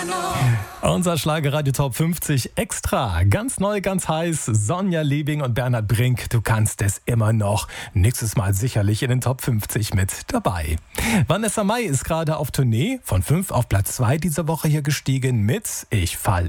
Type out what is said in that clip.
Unser Schlagerradio Top 50 extra. Ganz neu, ganz heiß. Sonja Liebing und Bernhard Brink. Du kannst es immer noch. Nächstes Mal sicherlich in den Top 50 mit dabei. Vanessa Mai ist gerade auf Tournee. Von 5 auf Platz 2 diese Woche hier gestiegen mit Ich fall